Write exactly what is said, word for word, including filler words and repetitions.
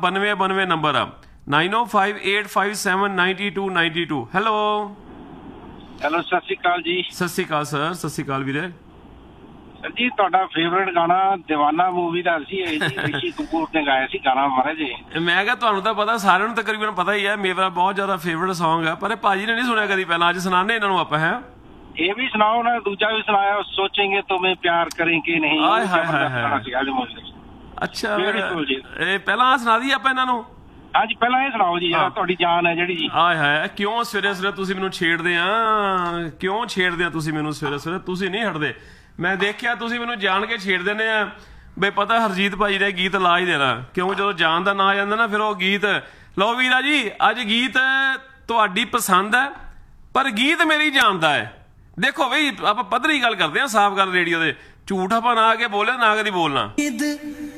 ਬਾਨਵੇਂ ਬਾਨਵੇਂ ਨੰਬਰ ਆ ਨਾਈਨ ਓ five eight five seven ninety two ninety two. Hello hello, ਸਤਿ ਸ਼੍ਰੀ ਅਕਾਲ ਜੀ। ਸਤਿ ਸ਼੍ਰੀ ਅਕਾਲ ਸਰ। ਸਤਿ ਸ਼੍ਰੀ ਅਕਾਲ ਵੀਰੇ। ਸਰ ਜੀ, ਤੁਹਾਡਾ ਫੇਵਰੇਟ ਗਾਣਾ ਦੀਵਾਨਾ ਮੂਵੀ ਦਾ ਸੀ ਇਹ ਜੀ, ਰਿਸ਼ੀ ਕਪੂਰ ਨੇ ਗਾਇਆ ਸੀ ਗਾਣਾ ਮਹਾਰਾਜ ਜੀ। ਮੈਂ ਕਿਹਾ ਤੁਹਾਨੂੰ ਤਾਂ ਪਤਾ, ਸਾਰਿਆਂ ਨੂੰ ਤਕਰੀਬਨ ਪਤਾ ਹੀ ਹੈ, ਮੇਰਾ ਬਹੁਤ ਜ਼ਿਆਦਾ ਫੇਵਰੇਟ ਸੌਂਗ ਹੈ, ਪਰ ਇਹ ਭਾਜੀ ਨੇ ਨਹੀਂ ਸੁਣਿਆ ਕਦੀ ਪਹਿਲਾਂ। ਅੱਜ ਸੁਣਾਉਂਦੇ ਇਹਨਾਂ ਨੂੰ ਆਪਾਂ। ਹੈ ਇਹ ਵੀ ਸੁਣਾਓ ਨਾ, ਦੂਜਾ ਵੀ ਸੁਣਾਇਆ, ਸੋਚेंगे तुम्हें प्यार करेंगे नहीं। ਆਏ ਹਾਏ ਹਾਏ ਹਾਏ। ਅੱਛਾ, ਇਹ ਪਹਿਲਾਂ ਸੁਣਾ ਦਈਏ ਆਪਾਂ ਇਹਨਾਂ ਨੂੰ। ਹਾਂਜੀ, ਪਹਿਲਾਂ ਇਹ ਸੁਣਾਓ ਜੀ, ਜਿਹੜਾ ਤੁਹਾਡੀ ਜਾਨ ਹੈ ਜਿਹੜੀ ਜੀ। ਆਏ ਹਾਏ, ਕਿਉਂ ਸਵੇਰੇ ਸਵੇਰੇ ਤੁਸੀਂ ਮੈਨੂੰ ਛੇੜਦੇ ਆ, ਕਿਉਂ ਛੇੜਦੇ ਆ ਤੁਸੀਂ ਮੈਨੂੰ ਸਵੇਰੇ ਸਵੇਰੇ? ਤੁਸੀਂ ਨਹੀਂ ਹਟਦੇ, ਮੈਂ ਦੇਖਿਆ ਤੁਸੀਂ ਮੈਨੂੰ ਜਾਣ ਕੇ ਛੇੜ ਦਿੰਦੇ ਆ ਬਈ ਪਤਾ ਹਰਜੀਤ ਭਾਜੀ ਨੇ ਗੀਤ ਲਾ ਹੀ ਦੇਣਾ, ਕਿਉਂ ਜਦੋਂ ਜਾਨ ਦਾ ਨਾਂ ਆ ਜਾਂਦਾ ਨਾ ਫਿਰ ਉਹ ਗੀਤ। ਲਓ ਵੀਰਾ ਜੀ, ਅੱਜ ਗੀਤ ਤੁਹਾਡੀ ਪਸੰਦ ਹੈ ਪਰ ਗੀਤ ਮੇਰੀ ਜਾਨ ਦਾ ਹੈ। ਦੇਖੋ ਬਈ, ਆਪਾਂ ਪੱਧਰੀ ਗੱਲ ਕਰਦੇ ਹਾਂ, ਸਾਫ਼ ਗੱਲ ਰੇਡੀਓ ਦੇ। ਝੂਠ ਆਪਾਂ ਨਾ ਆ ਕੇ ਬੋਲਿਆ, ਨਾ ਕਦੀ ਬੋਲਣਾ।